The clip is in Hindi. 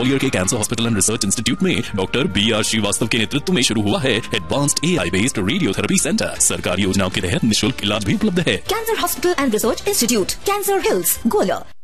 ग्वालियर के cancer hospital and research institute में डॉक्टर BR श्रीवास्तव के नेतृत्व में शुरू हुआ है advanced AI based radiotherapy centre. सरकारी योजनाओं के तहत निःशुल्क इलाज भी उपलब्ध है। Cancer hospital and research institute, cancer hills, Gwalior.